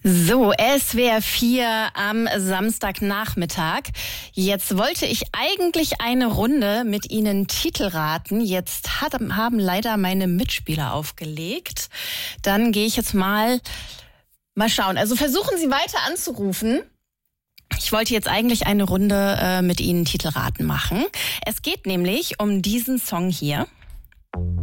So, SWR 4 am Samstagnachmittag. Jetzt wollte ich eigentlich eine Runde mit Ihnen Titel raten. Jetzt haben leider meine Mitspieler aufgelegt. Dann gehe ich jetzt mal schauen. Also versuchen Sie weiter anzurufen. Ich wollte jetzt eigentlich eine Runde mit Ihnen Titelraten machen. Es geht nämlich um diesen Song hier.